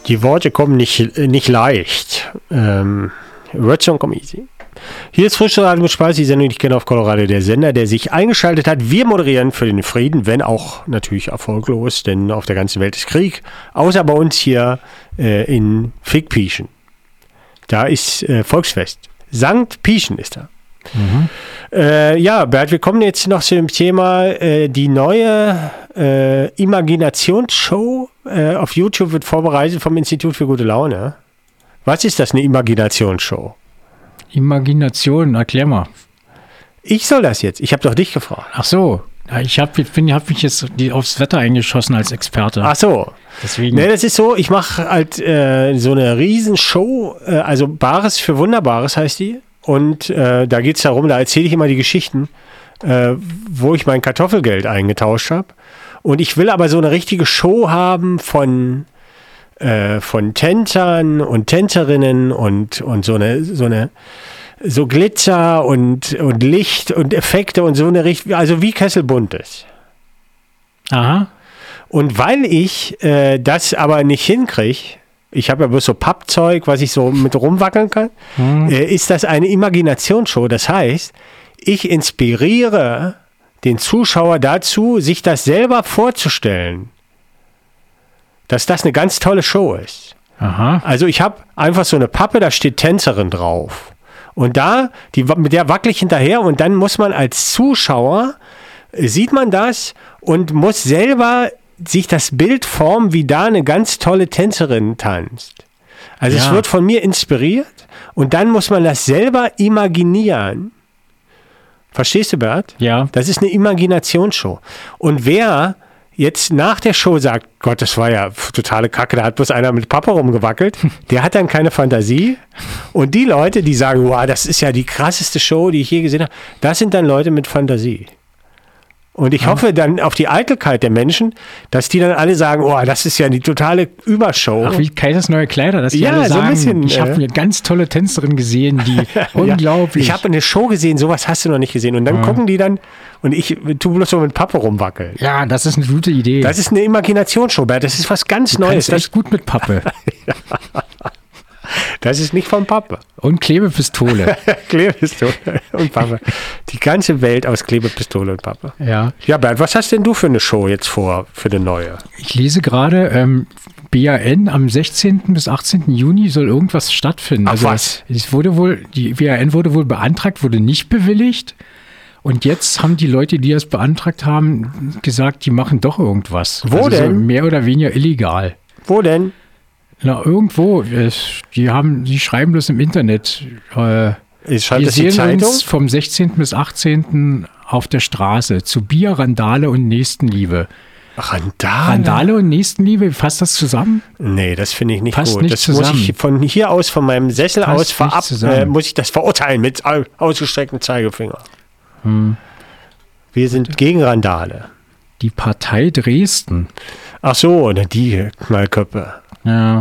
Die Worte kommen nicht leicht. Words don't come easy. Hier ist Frische Radio mit Spaß, die Sendung, die ich kenne auf Colorado, der Sender, der sich eingeschaltet hat. Wir moderieren für den Frieden, wenn auch natürlich erfolglos, denn auf der ganzen Welt ist Krieg. Außer bei uns hier in Fickpieschen. Da ist Volksfest. Sankt Pieschen ist da. Mhm. Ja, Bert, wir kommen jetzt noch zu dem Thema, die neue Imaginationsshow auf YouTube wird vorbereitet vom Institut für gute Laune. Was ist das, eine Imaginationsshow? Imagination, erklär mal. Ich soll das jetzt? Ich habe doch dich gefragt. Ach so, ja, ich hab mich jetzt aufs Wetter eingeschossen als Experte. Ach so. Deswegen. Ne, das ist so, ich mache halt so eine Riesenshow, also Bares für Wunderbares heißt die. Und da geht es darum, da erzähle ich immer die Geschichten, wo ich mein Kartoffelgeld eingetauscht habe. Und ich will aber so eine richtige Show haben von Tänzern und Tänzerinnen und so Glitzer und Licht und Effekte und so eine Richtung, also wie Kesselbuntes. Aha. Und weil ich das aber nicht hinkriege, ich habe ja bloß so Pappzeug, was ich so mit rumwackeln kann, ist das eine Imaginationsshow. Das heißt, ich inspiriere den Zuschauer dazu, sich das selber vorzustellen, dass das eine ganz tolle Show ist. Aha. Also ich habe einfach so eine Pappe, da steht Tänzerin drauf. Und mit der wackel ich hinterher und dann muss man als Zuschauer, sieht man das und muss selber sich das Bild formen, wie da eine ganz tolle Tänzerin tanzt. Also es wird von mir inspiriert und dann muss man das selber imaginieren. Verstehst du, Bert? Ja. Das ist eine Imaginationsshow. Und wer jetzt nach der Show sagt, Gott, das war ja totale Kacke, da hat bloß einer mit Pappe rumgewackelt, der hat dann keine Fantasie. Und die Leute, die sagen, wow, das ist ja die krasseste Show, die ich je gesehen habe, das sind dann Leute mit Fantasie. Und ich hoffe dann auf die Eitelkeit der Menschen, dass die dann alle sagen, oh, das ist ja die totale Übershow. Ach, wie Kaisers neue Kleider, dass die alle so sagen, ein bisschen, ich habe eine ganz tolle Tänzerin gesehen, die unglaublich. Ich habe eine Show gesehen, sowas hast du noch nicht gesehen. Und dann gucken die dann und ich tue bloß so mit Pappe rumwackeln. Ja, das ist eine gute Idee. Das ist eine Imaginationsshow, Bert. Das ist was ganz Neues. Das ist echt gut mit Pappe. Das ist nicht von Pappe. Und Klebepistole. Klebepistole und Pappe. Die ganze Welt aus Klebepistole und Pappe. Ja. Ja, Bernd, was hast denn du für eine Show jetzt vor, für eine neue? Ich lese gerade, BAN am 16. bis 18. Juni soll irgendwas stattfinden. Ach, also was? Die BAN wurde wohl beantragt, wurde nicht bewilligt. Und jetzt haben die Leute, die das beantragt haben, gesagt, die machen doch irgendwas. Wo denn? So mehr oder weniger illegal. Wo denn? Na, irgendwo. Die schreiben das im Internet. Schreibt wir das die sehen Zeitung? uns vom 16. bis 18. auf der Straße zu Bier, Randale und Nächstenliebe. Randale? Randale und Nächstenliebe, fasst das zusammen? Nee, das finde ich nicht Passt gut. nicht Das zusammen. muss ich von hier aus, von meinem Sessel Passt nicht aus zusammen. muss ich das verurteilen mit ausgestrecktem Zeigefinger. Wir sind gegen Randale. Die Partei Dresden. Ach so, die Knallköpfe. Ja.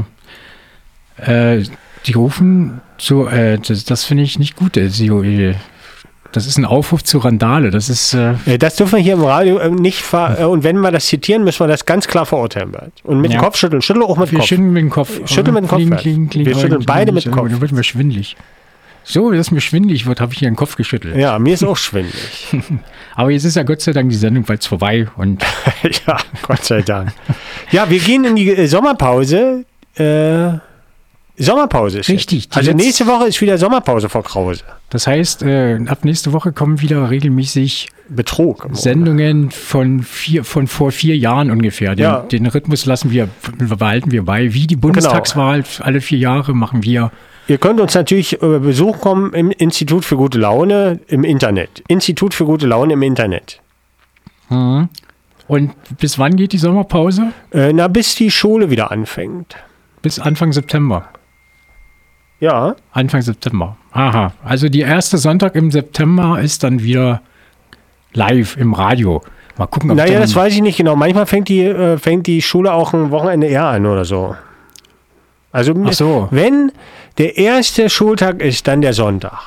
Die rufen zu, das finde ich nicht gut. Das ist ein Aufruf zu Randale. Das ist. Das dürfen wir hier im Radio nicht und wenn wir das zitieren, müssen wir das ganz klar verurteilen. Bert. Und mit dem Kopf schütteln. Schüttel auch mit dem wir Kopf. schütteln mit dem Kopf. Schütteln mit dem Kopf. Wir schütteln beide mit dem Kopf. Dann wird mir schwindelig. So, dass mir schwindelig wird, habe ich hier den Kopf geschüttelt. Ja, mir ist auch schwindelig. Aber jetzt ist ja Gott sei Dank die Sendung bald vorbei. Und ja, Gott sei Dank. Ja, wir gehen in die Sommerpause. Sommerpause ist richtig. Jetzt. Also nächste Woche ist wieder Sommerpause vor Krause. Das heißt, ab nächste Woche kommen wieder regelmäßig Betrug. Sendungen von vor 4 Jahren ungefähr. Den Rhythmus behalten wir bei. Wie die Bundestagswahl, alle 4 Jahre machen wir. Ihr könnt uns natürlich Besuch kommen im Institut für gute Laune im Internet. Institut für gute Laune im Internet. Mhm. Und bis wann geht die Sommerpause? Bis die Schule wieder anfängt. Bis Anfang September. Ja. Anfang September. Aha. Also die erste Sonntag im September ist dann wieder live im Radio. Mal gucken, ob das weiß ich nicht genau. Manchmal fängt die Schule auch ein Wochenende eher an oder so. Also wenn der erste Schultag ist, dann der Sonntag.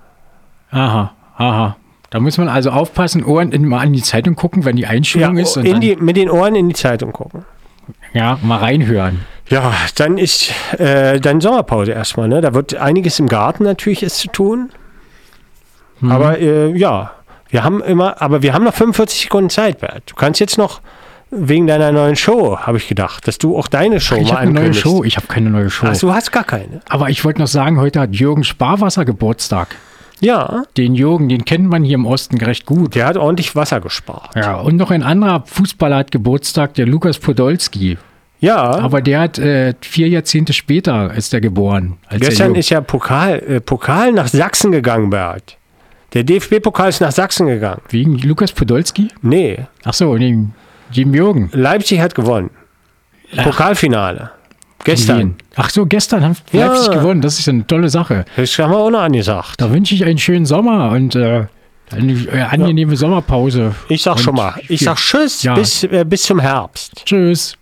Aha. Da muss man also aufpassen, Ohren mal in die Zeitung gucken, wenn die Einschulung ist. Und mit den Ohren in die Zeitung gucken. Ja, mal reinhören. Ja, dann ist dann Sommerpause erstmal. Ne? Da wird einiges im Garten natürlich ist zu tun. Aber ja, wir haben noch 45 Sekunden Zeit, Bert. Du kannst jetzt noch wegen deiner neuen Show, habe ich gedacht, dass du auch deine Show Ich mal habe eine neue ankündigst. Show. Ich habe keine neue Show. Ach, du hast gar keine. Aber ich wollte noch sagen, heute hat Jürgen Sparwasser Geburtstag. Ja, Den Jürgen, den kennt man hier im Osten recht gut. der hat ordentlich Wasser gespart. Ja, und noch ein anderer Fußballer hat Geburtstag, der Lukas Podolski. Ja, Aber der hat 4 Jahrzehnte später ist der geboren. Als der gestern Jürgen. ist ja Pokal nach Sachsen gegangen, Bert. Der DFB-Pokal ist nach Sachsen gegangen. Wegen Lukas Podolski? Nee, Ach so, dem Jürgen. Leipzig hat gewonnen. Pokalfinale. Gestern. Ach so, gestern haben Ja. Leipzig gewonnen. Das ist eine tolle Sache. Das haben wir auch noch angesagt. Da wünsche ich einen schönen Sommer und eine angenehme Sommerpause. Ich sag Und schon mal. Ich sag Tschüss Ja. bis zum Herbst. Tschüss.